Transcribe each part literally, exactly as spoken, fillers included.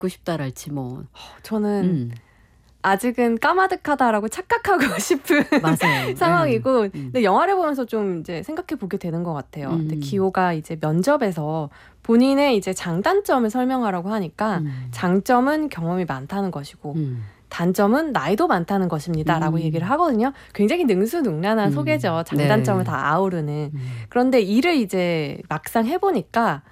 듣고 싶다랄지 뭐. 저는 음. 아직은 까마득하다라고 착각하고 싶은 맞아요. 상황이고, 음. 근데 영화를 보면서 좀 이제 생각해 보게 되는 것 같아요. 음. 근데 기호가 이제 면접에서 본인의 이제 장단점을 설명하라고 하니까 음. 장점은 경험이 많다는 것이고 음. 단점은 나이도 많다는 것입니다 라고 음. 얘기를 하거든요. 굉장히 능수능란한 음. 소개죠. 장단점을 네. 다 아우르는. 음. 그런데 일을 이제 막상 해보니까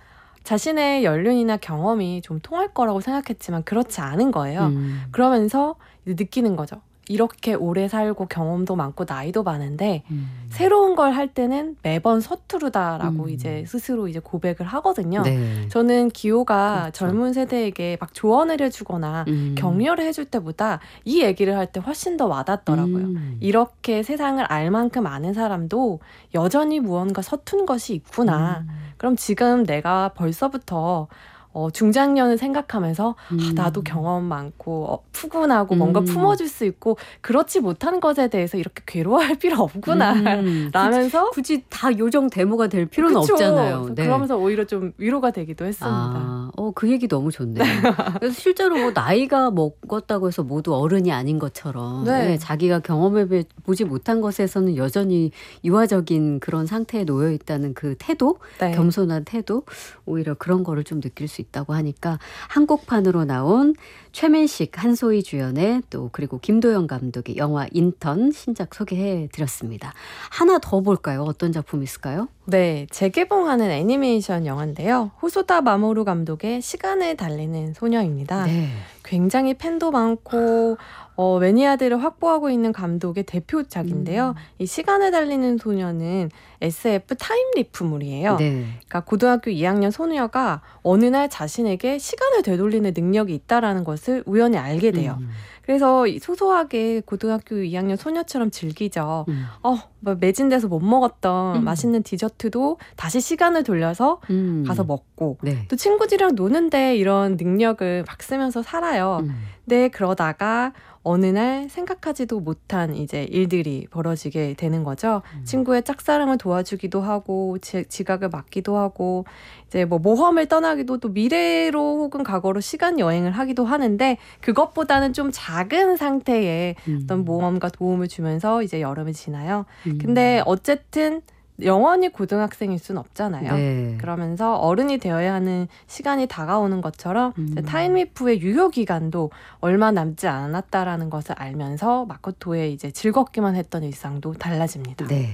자신의 연륜이나 경험이 좀 통할 거라고 생각했지만 그렇지 않은 거예요. 음. 그러면서 이제 느끼는 거죠. 이렇게 오래 살고 경험도 많고 나이도 많은데 음. 새로운 걸 할 때는 매번 서투르다라고 음. 이제 스스로 이제 고백을 하거든요. 네. 저는 기호가 그렇죠. 젊은 세대에게 막 조언을 해주거나 음. 격려를 해줄 때보다 이 얘기를 할 때 훨씬 더 와닿더라고요. 음. 이렇게 세상을 알 만큼 아는 사람도 여전히 무언가 서툰 것이 있구나. 음. 그럼 지금 내가 벌써부터 어, 중장년을 생각하면서 음. 아, 나도 경험 많고 어, 푸근하고 음. 뭔가 품어줄 수 있고 그렇지 못한 것에 대해서 이렇게 괴로워할 필요 없구나 음. 라면서 굳이, 굳이 다 요정 데모가 될 필요는 그쵸. 없잖아요. 네. 그러면서 오히려 좀 위로가 되기도 했습니다. 아, 어, 그 얘기 너무 좋네요. 그래서 실제로 뭐 나이가 먹었다고 해서 모두 어른이 아닌 것처럼 네. 네, 자기가 경험해 보지 못한 것에서는 여전히 유아적인 그런 상태에 놓여 있다는 그 태도, 네. 겸손한 태도, 오히려 그런 거를 좀 느낄 수 있다고 하니까 한국판으로 나온 최민식, 한소희 주연의 또 그리고 김도영 감독의 영화 인턴 신작 소개해 드렸습니다. 하나 더 볼까요? 어떤 작품이 있을까요? 네, 재개봉하는 애니메이션 영화인데요. 호소다 마모루 감독의 시간을 달리는 소녀입니다. 네. 굉장히 팬도 많고 어, 매니아들을 확보하고 있는 감독의 대표작인데요. 음. 이 시간을 달리는 소녀는 에스에프 타임리프물이에요. 네. 그러니까 고등학교 이 학년 소녀가 어느 날 자신에게 시간을 되돌리는 능력이 있다라는 것을 우연히 알게 돼요. 음. 그래서 소소하게 고등학교 이 학년 소녀처럼 즐기죠. 음. 어, 뭐 매진돼서 못 먹었던 음. 맛있는 디저트도 다시 시간을 돌려서 음. 가서 먹고 네. 또 친구들이랑 노는데 이런 능력을 막 쓰면서 살아요. 음. 근데 그러다가 어느 날 생각하지도 못한 이제 일들이 벌어지게 되는 거죠. 음. 친구의 짝사랑을 도와주기도 하고 지, 지각을 막기도 하고 이제 뭐 모험을 떠나기도 또 미래로 혹은 과거로 시간 여행을 하기도 하는데 그것보다는 좀 작은 상태의 음. 어떤 모험과 도움을 주면서 이제 여름을 지나요. 음. 근데 어쨌든 영원히 고등학생일 순 없잖아요. 네. 그러면서 어른이 되어야 하는 시간이 다가오는 것처럼 음. 타임리프의 유효 기간도 얼마 남지 않았다라는 것을 알면서 마코토의 이제 즐겁기만 했던 일상도 달라집니다. 네.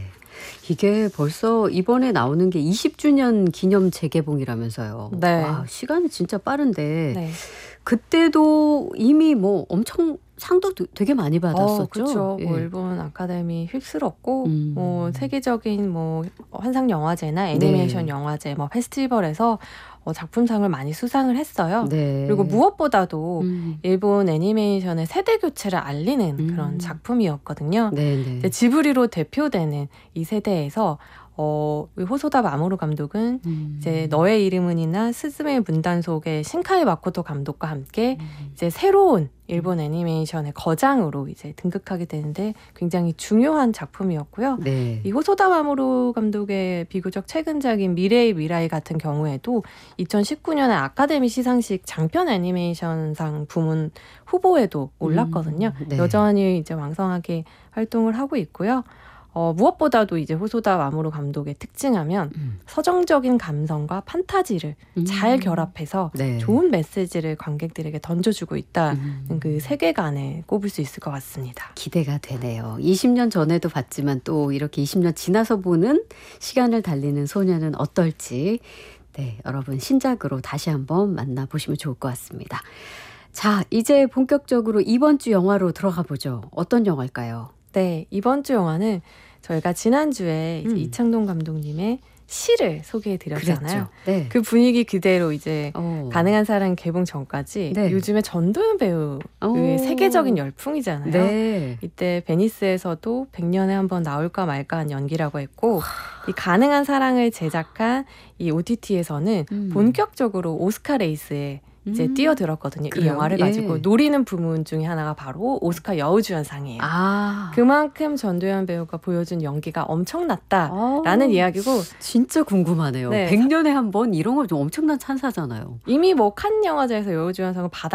이게 벌써 이번에 나오는 게 이십 주년 기념 재개봉이라면서요. 네. 와, 시간이 진짜 빠른데 네. 그때도 이미 뭐 엄청 상도 되게 많이 받았었죠. 어, 그렇죠. 예. 뭐 일본 아카데미 휩쓸었고 음. 뭐 세계적인 뭐 환상 영화제나 애니메이션 네. 영화제 뭐 페스티벌에서 어, 작품상을 많이 수상을 했어요. 네. 그리고 무엇보다도 음. 일본 애니메이션의 세대 교체를 알리는 음. 그런 작품이었거든요. 네, 네. 이제 지브리로 대표되는 이 세대에서 어, 호소다 마모루 감독은 음. 이제 너의 이름은이나 스즈메의 문단속의 신카이 마코토 감독과 함께 음. 이제 새로운 일본 애니메이션의 거장으로 이제 등극하게 되는데 굉장히 중요한 작품이었고요. 네. 이 호소다 마모루 감독의 비교적 최근작인 미래의 미라이 같은 경우에도 이천십구 년에 아카데미 시상식 장편 애니메이션상 부문 후보에도 올랐거든요. 음, 네. 여전히 이제 왕성하게 활동을 하고 있고요. 어, 무엇보다도 이제 호소다 마모루 감독의 특징하면 음. 서정적인 감성과 판타지를 음. 잘 결합해서 네. 좋은 메시지를 관객들에게 던져주고 있다는 음. 그 세계관에 꼽을 수 있을 것 같습니다. 기대가 되네요. 이십 년 전에도 봤지만 또 이렇게 이십 년 지나서 보는 시간을 달리는 소녀는 어떨지 네, 여러분 신작으로 다시 한번 만나보시면 좋을 것 같습니다. 자, 이제 본격적으로 이번 주 영화로 들어가 보죠. 어떤 영화일까요? 네, 이번 주 영화는 저희가 지난주에 이제 음. 이창동 감독님의 시를 소개해드렸잖아요. 그랬죠. 네. 그 분위기 그대로 이제 어. 가능한 사랑 개봉 전까지 네. 요즘에 전도연 배우의 오. 세계적인 열풍이잖아요. 네. 이때 베니스에서도 백 년에 한 번 나올까 말까 한 연기라고 했고 이 가능한 사랑을 제작한 이 오티티에서는 음. 본격적으로 오스카 레이스에 이제 음. 뛰어들었거든요. 이 그래요? 영화를 예. 가지고 노리는 부문 중에 하나가 바로 오스카 여우주연상이에요. 아. 그만큼 전도연 배우가 보여준 연기가 엄청났다라는 어, 이야기고 진짜 궁금하네요. 네. 백 년에 한 번 이런 거 좀 엄청난 찬사잖아요. 이미 뭐 칸 영화제에서 여우주연상을 받아